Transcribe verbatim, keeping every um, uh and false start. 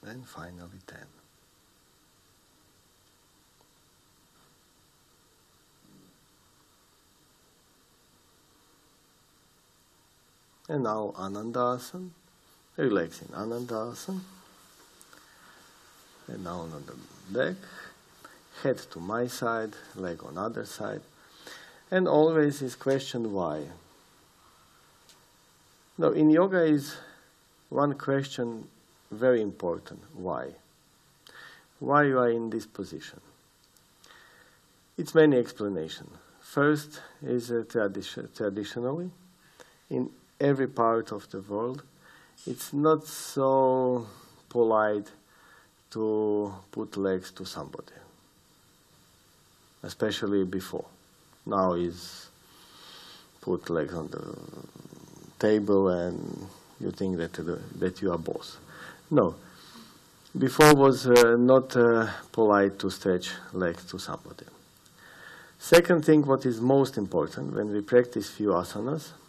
and finally ten. And now Anandasana, relaxing Anandasana. And now on the back, head to my side, leg on other side. And always is question why. Now in yoga is one question very important, why? Why you are in this position? It's many explanations. First is uh, tradition, traditionally, in every part of the world, it's not so polite to put legs to somebody, especially before. Now is put legs on the table and you think that uh, that you are boss. No, before was uh, not uh, polite to stretch legs to somebody. Second thing, what is most important when we practice few asanas,